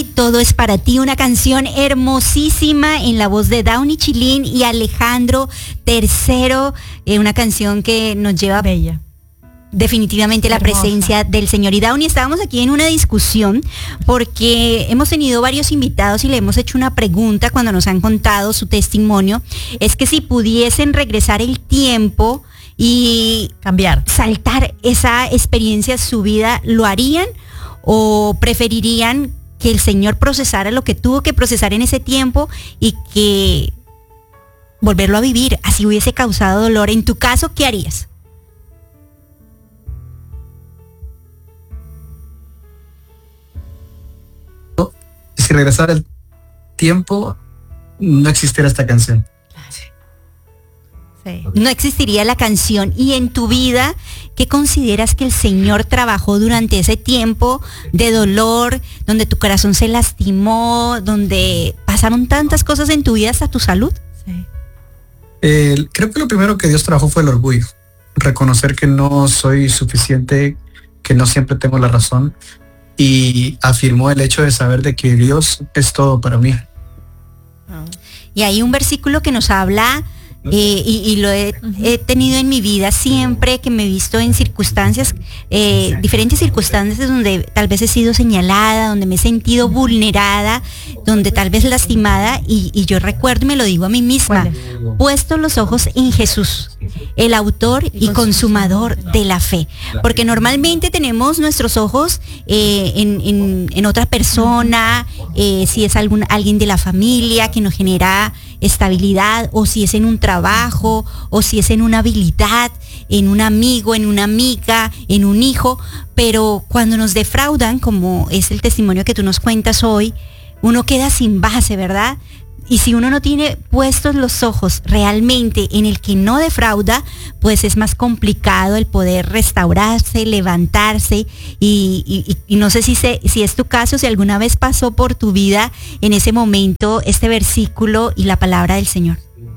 ti, todo es para ti, una canción hermosísima en la voz de Downy Chilín y Alejandro Tercero, una canción que nos lleva bella. Definitivamente la presencia del Señor. Y Downy, estábamos aquí en una discusión porque hemos tenido varios invitados y le hemos hecho una pregunta cuando nos han contado su testimonio. Es que si pudiesen regresar el tiempo y cambiar, saltar esa experiencia en su vida, ¿lo harían o preferirían que el Señor procesara lo que tuvo que procesar en ese tiempo y que volverlo a vivir, así hubiese causado dolor? En tu caso, ¿qué harías? Si regresara el tiempo, no existiera esta canción. Sí. No existiría la canción. Y en tu vida, ¿qué consideras que el Señor trabajó durante ese tiempo de dolor, donde tu corazón se lastimó, donde pasaron tantas cosas en tu vida hasta tu salud? Sí. Creo que lo primero que Dios trabajó fue el orgullo. Reconocer que no soy suficiente, que no siempre tengo la razón. Y afirmó el hecho de saber de que Dios es todo para mí. Y hay un versículo que nos habla, y lo he tenido en mi vida siempre que me he visto en circunstancias, diferentes circunstancias donde tal vez he sido señalada, donde me he sentido vulnerada, donde tal vez lastimada, y yo recuerdo y me lo digo a mí misma: puesto los ojos en Jesús, el autor y consumador de la fe. Porque normalmente tenemos nuestros ojos en otra persona, si es alguien de la familia que nos genera estabilidad, o si es en un trabajo, o si es en una habilidad, en un amigo, en una amiga, en un hijo. Pero cuando nos defraudan, como es el testimonio que tú nos cuentas hoy, uno queda sin base, ¿verdad? Y si uno no tiene puestos los ojos realmente en el que no defrauda, pues es más complicado el poder restaurarse, levantarse. Y no sé si es tu caso, si alguna vez pasó por tu vida en ese momento este versículo y la palabra del Señor.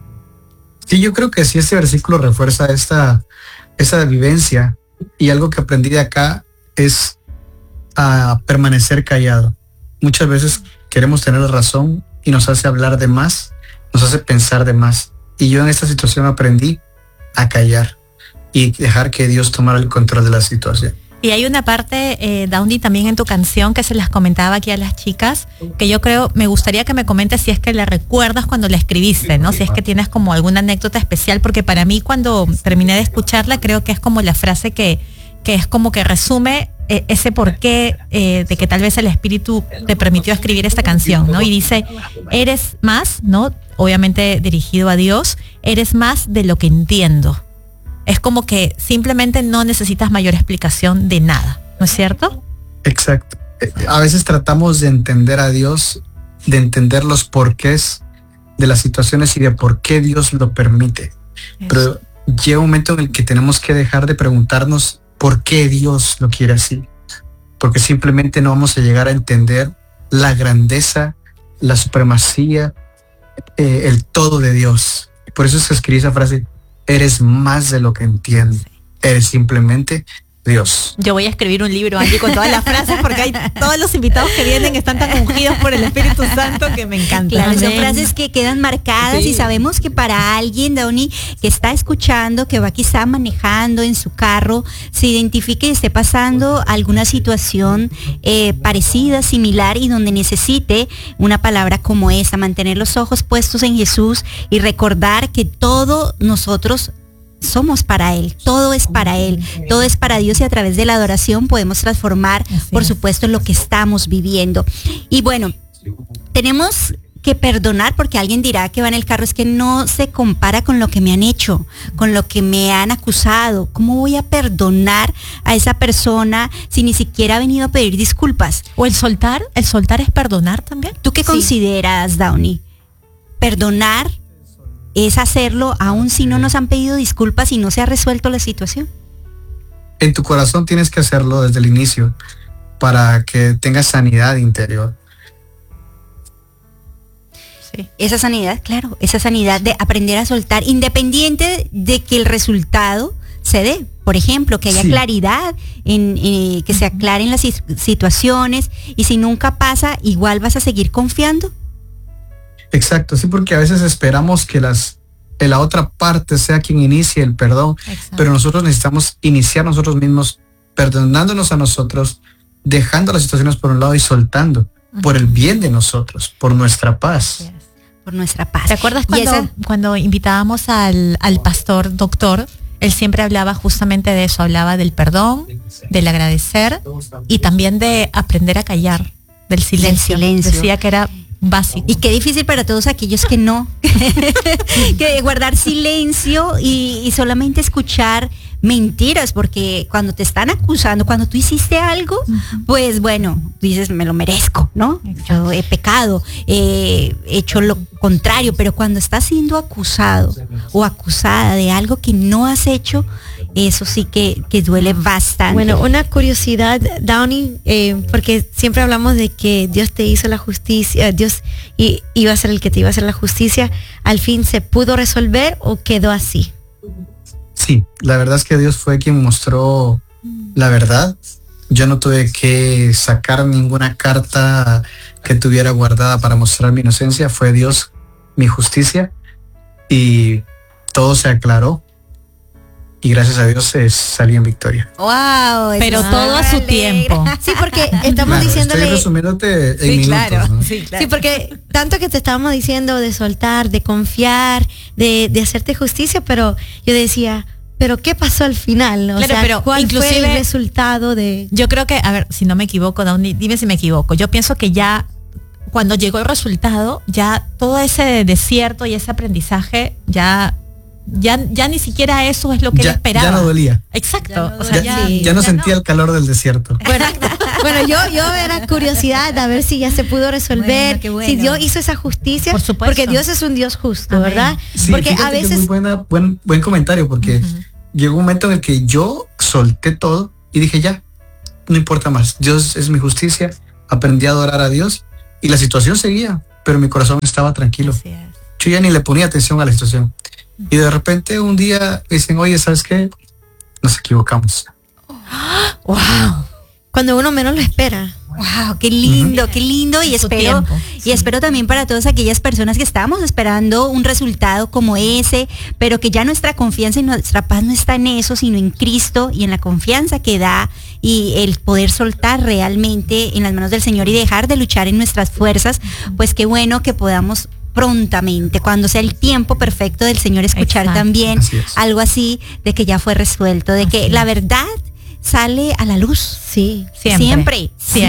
Sí, yo creo que sí, este versículo refuerza esa vivencia, y algo que aprendí de acá es a permanecer callado. Muchas veces queremos tener razón y nos hace hablar de más, nos hace pensar de más. Y yo en esta situación aprendí a callar y dejar que Dios tomara el control de la situación. Y hay una parte, Downy, también en tu canción que se las comentaba aquí a las chicas, que yo creo, me gustaría que me comentes si es que la recuerdas cuando la escribiste, ¿no? Si es que tienes como alguna anécdota especial, porque para mí cuando terminé de escucharla, creo que es como la frase que es como que resume ese porqué de que tal vez el Espíritu te permitió escribir esta canción, ¿no? Y dice: eres más, ¿no? Obviamente dirigido a Dios, eres más de lo que entiendo. Es como que simplemente no necesitas mayor explicación de nada, ¿no es cierto? Exacto. A veces tratamos de entender a Dios, de entender los porqués de las situaciones y de por qué Dios lo permite. Eso. Pero llega un momento en el que tenemos que dejar de preguntarnos por qué Dios lo quiere así. Porque simplemente no vamos a llegar a entender la grandeza, la supremacía, el todo de Dios. Por eso se escribe esa frase: eres más de lo que entiendo. Eres simplemente Dios. Yo voy a escribir un libro, Angie, con todas las frases, porque hay todos los invitados que vienen están tan ungidos por el Espíritu Santo que me encantan. Claro, son frases que quedan marcadas, sí. Y sabemos que para alguien, Downy, que está escuchando, que va quizá manejando en su carro, se identifique y esté pasando alguna situación parecida, similar, y donde necesite una palabra como esa: mantener los ojos puestos en Jesús y recordar que todos nosotros somos para Él, todo es para Él, todo es para Dios, y a través de la adoración podemos transformar, por supuesto, lo que estamos viviendo. Y bueno, tenemos que perdonar, porque alguien dirá que va en el carro: es que no se compara con lo que me han hecho, con lo que me han acusado. ¿Cómo voy a perdonar a esa persona si ni siquiera ha venido a pedir disculpas? O el soltar es perdonar también. ¿Tú qué consideras, Downy? ¿Perdonar es hacerlo aún si no nos han pedido disculpas y no se ha resuelto la situación? En tu corazón tienes que hacerlo desde el inicio para que tengas sanidad interior. Sí. Esa sanidad, claro, esa sanidad de aprender a soltar, independiente de que el resultado se dé. Por ejemplo, que haya claridad, que se aclaren las situaciones, y si nunca pasa, igual vas a seguir confiando. Exacto, sí, porque a veces esperamos que la otra parte sea quien inicie el perdón. Exacto. Pero nosotros necesitamos iniciar nosotros mismos, perdonándonos a nosotros, dejando las situaciones por un lado y soltando, por el bien de nosotros, por nuestra paz. Yes. Por nuestra paz. ¿Te acuerdas cuando invitábamos al pastor doctor? Él siempre hablaba justamente de eso, hablaba del perdón, del agradecer y también de aprender a callar, del silencio. Decía que era básico. Y qué difícil para todos aquellos que no, que guardar silencio y solamente escuchar mentiras, porque cuando te están acusando, cuando tú hiciste algo, pues bueno, dices, me lo merezco, ¿no? Yo he pecado, he hecho lo contrario, pero cuando estás siendo acusado o acusada de algo que no has hecho, eso sí que duele bastante. Bueno, una curiosidad, Downey, porque siempre hablamos de que Dios te hizo la justicia, Dios iba a ser el que te iba a hacer la justicia. ¿Al fin se pudo resolver o quedó así? Sí, la verdad es que Dios fue quien mostró la verdad. Yo no tuve que sacar ninguna carta que tuviera guardada para mostrar mi inocencia. Fue Dios mi justicia y todo se aclaró. Y gracias a Dios salí en victoria. Wow, pero todo a su tiempo. Sí, porque estamos diciéndole. Estoy resumiéndote en minutos, claro, ¿no? sí, claro. Sí, porque tanto que te estábamos diciendo de soltar, de confiar, de hacerte justicia, pero yo decía, ¿pero qué pasó al final? O sea, pero ¿cuál fue el resultado de...? Yo creo que, a ver, si no me equivoco, Downey, dime si me equivoco. Yo pienso que ya, cuando llegó el resultado, ya todo ese desierto y ese aprendizaje, ya ni siquiera eso es lo que él esperaba. Ya no dolía. Exacto. Ya no sentía el calor del desierto. Bueno, yo era curiosidad a ver si ya se pudo resolver, bueno. si Dios hizo esa justicia, por supuesto, porque Dios es un Dios justo, amén, ¿verdad? Sí, porque a veces que es buen comentario, porque llegó un momento en el que yo solté todo y dije, ya, no importa más, Dios es mi justicia, aprendí a adorar a Dios y la situación seguía, pero mi corazón estaba tranquilo. Yo ya ni le ponía atención a la situación. Y de repente un día dicen, oye, ¿sabes qué? Nos equivocamos. ¡Wow! Cuando uno menos lo espera. Wow, qué lindo, qué lindo. Y espero también para todas aquellas personas que estamos esperando un resultado como ese, pero que ya nuestra confianza y nuestra paz no está en eso, sino en Cristo y en la confianza que da y el poder soltar realmente en las manos del Señor y dejar de luchar en nuestras fuerzas. Pues qué bueno que podamos prontamente, cuando sea el tiempo perfecto del Señor, escuchar también algo así de que ya fue resuelto, de que la verdad sale a la luz. Sí, siempre.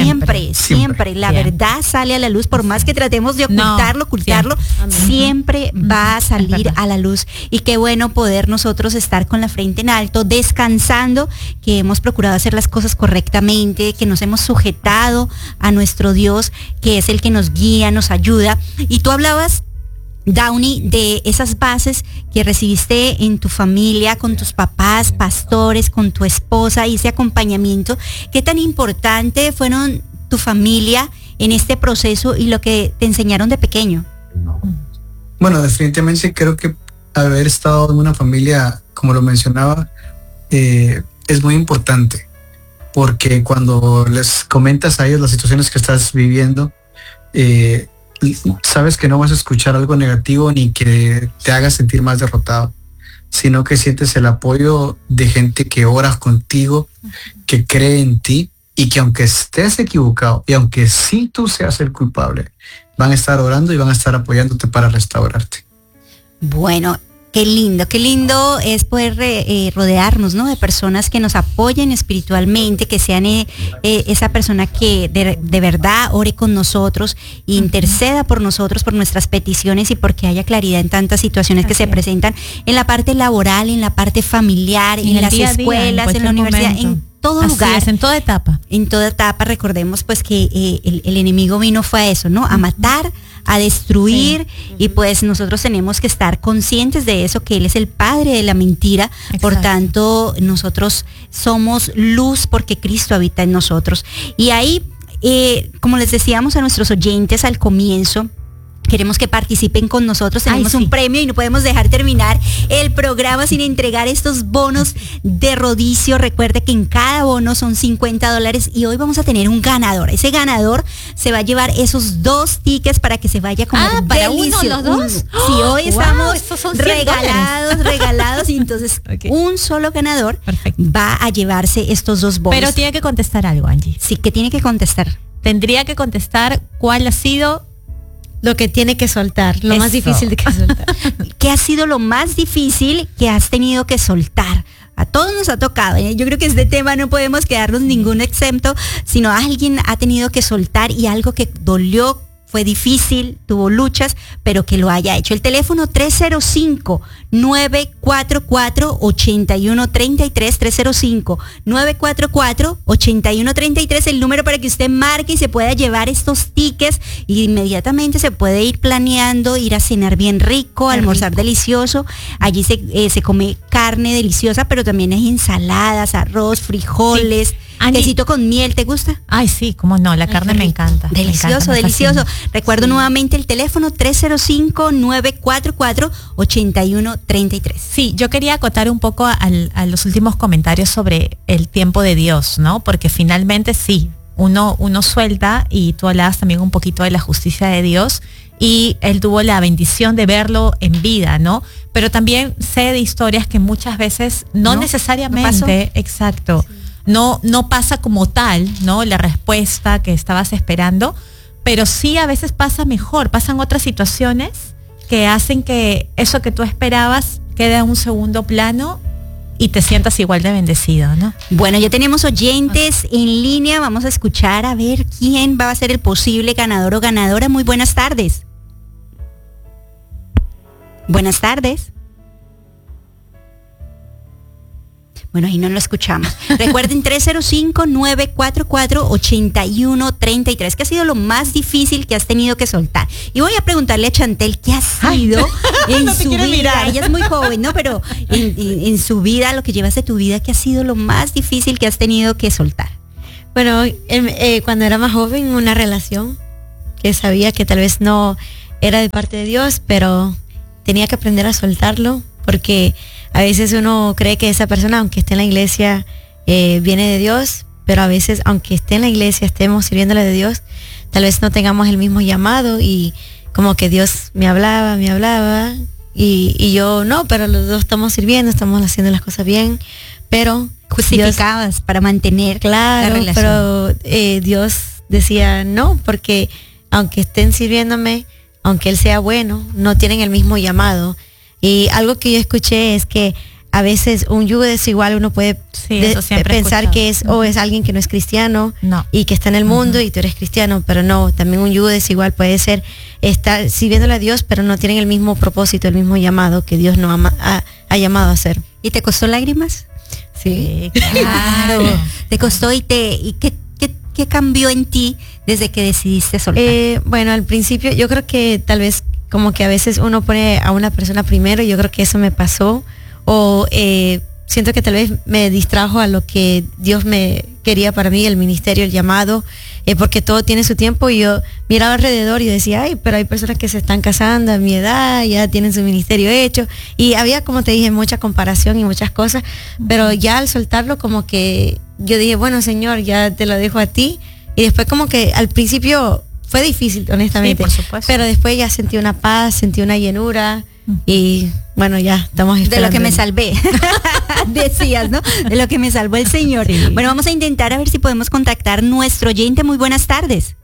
La verdad sale a la luz, por más que tratemos de ocultarlo, siempre va a salir a la luz. Y qué bueno poder nosotros estar con la frente en alto, descansando, que hemos procurado hacer las cosas correctamente, que nos hemos sujetado a nuestro Dios, que es el que nos guía, nos ayuda. Y tú hablabas, Downey, de esas bases que recibiste en tu familia, con tus papás, pastores, con tu esposa, y ese acompañamiento. ¿Qué tan importante fueron tu familia en este proceso y lo que te enseñaron de pequeño? Bueno, definitivamente creo que haber estado en una familia, como lo mencionaba, es muy importante, porque cuando les comentas a ellos las situaciones que estás viviendo, sabes que no vas a escuchar algo negativo ni que te haga sentir más derrotado, sino que sientes el apoyo de gente que ora contigo, que cree en ti y que aunque estés equivocado y aunque sí tú seas el culpable, van a estar orando y van a estar apoyándote para restaurarte. Bueno, qué lindo es poder rodearnos, ¿no?, de personas que nos apoyen espiritualmente, que sean esa persona que de verdad ore con nosotros, interceda por nosotros, por nuestras peticiones y porque haya claridad en tantas situaciones que se presentan en la parte laboral, en la parte familiar, en las escuelas, en la universidad, en todo lugar. En toda etapa. En toda etapa, recordemos pues que el enemigo fue a eso, ¿no?, a matar, a destruir, y pues nosotros tenemos que estar conscientes de eso, que él es el padre de la mentira. Exacto. Por tanto, nosotros somos luz porque Cristo habita en nosotros. Y ahí, como les decíamos a nuestros oyentes al comienzo, Queremos que participen con nosotros, tenemos sí. un premio y no podemos dejar terminar el programa sin entregar estos bonos de Rodicio. Recuerde que en cada bono son $50 y hoy vamos a tener un ganador. Ese ganador se va a llevar esos 2 tickets para que se vaya como ¿para uno los dos? Sí, hoy estamos esos son regalados y entonces Okay. un solo ganador Perfecto. va a llevarse estos 2 bonos. Pero tiene que contestar algo, Angie. Sí, que tiene que contestar. Tendría que contestar cuál ha sido Lo que tiene que soltar, lo más Eso. difícil de que soltar. ¿Qué ha sido lo más difícil que has tenido que soltar? A todos nos ha tocado. Yo creo que este tema no podemos quedarnos ninguno exento, sino alguien ha tenido que soltar y algo que dolió, fue difícil, tuvo luchas, pero que lo haya hecho. El teléfono 305-944-8133, 305-944-8133, el número para que usted marque y se pueda llevar estos tickets y inmediatamente se puede ir planeando, ir a cenar bien rico, almorzar delicioso. Allí se come carne deliciosa, pero también hay ensaladas, arroz, frijoles, Angie, quesito con miel, ¿te gusta? Ay, sí, cómo no, la carne me encanta. Me Delicioso, encanta, me delicioso. fascina. Recuerdo nuevamente el teléfono 305-944-8133. Sí, yo quería acotar un poco a los últimos comentarios sobre el tiempo de Dios, ¿no? Porque finalmente sí, uno suelta, y tú hablabas también un poquito de la justicia de Dios, y él tuvo la bendición de verlo en vida, ¿no? Pero también sé de historias que muchas veces no necesariamente, exacto, no pasa como tal, ¿no? La respuesta que estabas esperando, pero sí a veces pasa mejor, pasan otras situaciones que hacen que eso que tú esperabas quede a un segundo plano y te sientas igual de bendecido, ¿no? Bueno, ya tenemos oyentes en línea, vamos a escuchar a ver quién va a ser el posible ganador o ganadora. Muy buenas tardes. Buenas tardes. Bueno, ahí no lo escuchamos. Recuerden 305-944-8133, que ha sido lo más difícil que has tenido que soltar. Y voy a preguntarle a Chantel qué ha sido en No te su quiero vida. mirar. Ella es muy joven, ¿no? Pero en su vida, lo que llevas de tu vida, ¿qué ha sido lo más difícil que has tenido que soltar? Bueno, cuando era más joven, una relación que sabía que tal vez no era de parte de Dios, pero tenía que aprender a soltarlo, porque a veces uno cree que esa persona, aunque esté en la iglesia, viene de Dios, pero a veces, aunque esté en la iglesia, estemos sirviéndole de Dios, tal vez no tengamos el mismo llamado, y como que Dios me hablaba, y yo no, pero los dos estamos sirviendo, estamos haciendo las cosas bien, pero Justificabas para mantener la claro, relación. pero Dios decía no, porque aunque estén sirviéndome, aunque Él sea bueno, no tienen el mismo llamado. Y algo que yo escuché es que a veces un yugo desigual uno puede eso siempre he pensar escuchado. que es es alguien que no es cristiano No. y que está en el mundo y tú eres cristiano, pero no, también un yugo desigual puede ser estar sirviéndole a Dios, pero no tienen el mismo propósito, el mismo llamado que Dios nos ha llamado a hacer. ¿Y te costó lágrimas? Sí. Claro. ¿Te costó y qué cambió en ti desde que decidiste soltar? Bueno, al principio yo creo que tal vez como que a veces uno pone a una persona primero, yo creo que eso me pasó, o siento que tal vez me distrajo a lo que Dios me quería para mí, el ministerio, el llamado, porque todo tiene su tiempo, y yo miraba alrededor y decía, ay, pero hay personas que se están casando a mi edad, ya tienen su ministerio hecho, y había, como te dije, mucha comparación y muchas cosas, pero ya al soltarlo como que yo dije, bueno, Señor, ya te lo dejo a ti, y después como que al principio fue difícil, honestamente, Sí, por supuesto. pero después ya sentí una paz, sentí una llenura, y bueno, ya estamos esperando. De lo que me salvé, decías, ¿no? De lo que me salvó el Señor. Sí. Bueno, vamos a intentar a ver si podemos contactar nuestro oyente. Muy buenas tardes.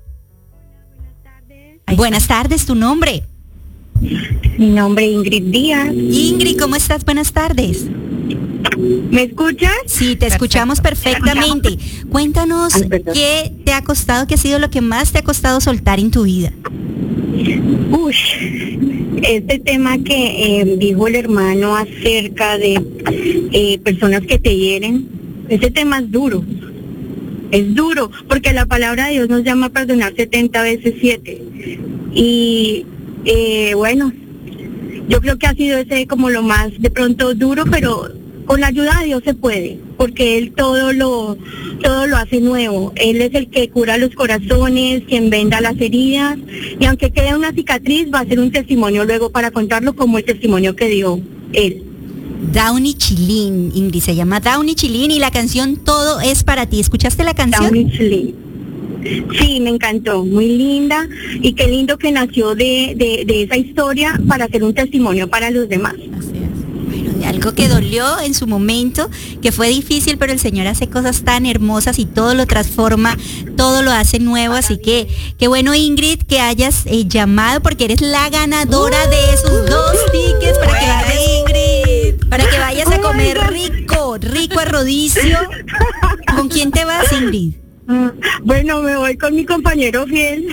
Buenas tardes, tu nombre. Mi nombre es Ingrid Díaz. Ingrid, ¿cómo estás? Buenas tardes. ¿Me escuchas? Sí, te escuchamos perfectamente. Cuéntanos Ay, perdón. qué te ha costado, qué ha sido lo que más te ha costado soltar en tu vida. Uy, este tema que dijo el hermano acerca de personas que te hieren, ese tema es duro. Es duro, porque la palabra de Dios nos llama a perdonar 70 veces 7. Y bueno, yo creo que ha sido ese como lo más de pronto duro, pero con la ayuda de Dios se puede. porque Él todo lo hace nuevo. Él es el que cura los corazones, quien venda las heridas, y aunque quede una cicatriz, va a ser un testimonio luego para contarlo como el testimonio que dio Él. Downey Chilin, Ingrid, se llama Downey Chilin y la canción Todo es para ti. ¿Escuchaste la canción? Downey Chilin. Sí, me encantó, muy linda, y qué lindo que nació de esa historia para ser un testimonio para los demás. Así es. Bueno, de algo que dolió en su momento, que fue difícil, pero el Señor hace cosas tan hermosas y todo lo transforma, todo lo hace nuevo, así que qué bueno, Ingrid, que hayas llamado, porque eres la ganadora de esos 2 tickets para que vayas, Ingrid, para que vayas a comer rico arrodicio. ¿Con quién te vas, Ingrid? Bueno, me voy con mi compañero fiel.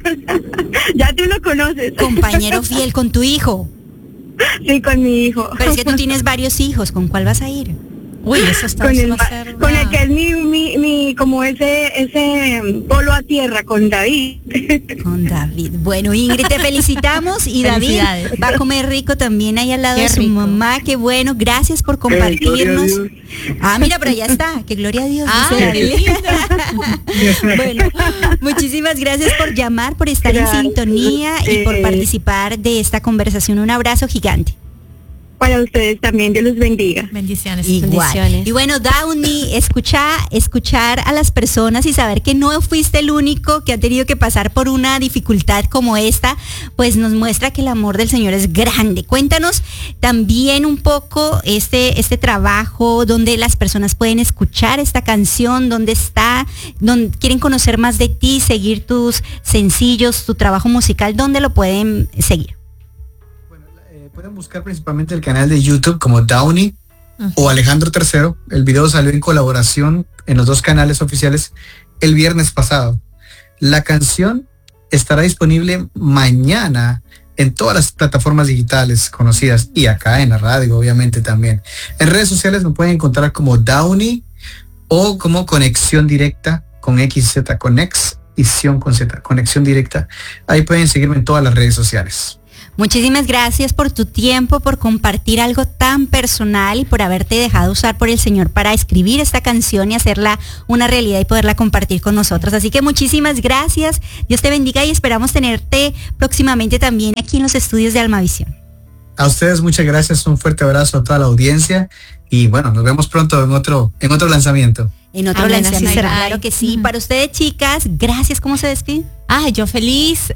Ya tú lo conoces. Compañero fiel, con tu hijo. Sí, con mi hijo. Pero es que tú tienes varios hijos, ¿con cuál vas a ir? Uy, eso está con el, va a ser con una- el que es mi como ese polo a tierra, con David. Con David. Bueno, Ingrid, te felicitamos y David Felicidades. va a comer rico también ahí al lado Qué de su rico. mamá. Qué bueno, gracias por compartirnos. Mira, pero allá está. Que gloria a Dios. Ah, dice qué David. Bueno, muchísimas gracias por llamar, por estar en Gracias. sintonía y por participar de esta conversación. Un abrazo gigante. Para ustedes también, Dios los bendiga. Bendiciones. Igual. Bendiciones. Y bueno, Downey, escuchar a las personas y saber que no fuiste el único que ha tenido que pasar por una dificultad como esta, pues nos muestra que el amor del Señor es grande. Cuéntanos también un poco este trabajo, donde las personas pueden escuchar esta canción, dónde está, donde quieren conocer más de ti, seguir tus sencillos, tu trabajo musical, ¿dónde lo pueden seguir? Pueden buscar principalmente el canal de YouTube como Downey o Alejandro III. El video salió en colaboración en los 2 canales oficiales el viernes pasado. La canción estará disponible mañana en todas las plataformas digitales conocidas y acá en la radio, obviamente también. En redes sociales me pueden encontrar como Downey o como Conexión Directa con XZ, Conex y Sion con Z, Conexión Directa. Ahí pueden seguirme en todas las redes sociales. Muchísimas gracias por tu tiempo, por compartir algo tan personal y por haberte dejado usar por el Señor para escribir esta canción y hacerla una realidad y poderla compartir con nosotros. Así que muchísimas gracias. Dios te bendiga y esperamos tenerte próximamente también aquí en los estudios de Almavisión. A ustedes muchas gracias, un fuerte abrazo a toda la audiencia y bueno, nos vemos pronto en otro lanzamiento. En otro Amén, así lanzamiento, será. claro que sí. Para ustedes, chicas, gracias. ¿Cómo se despide? Yo feliz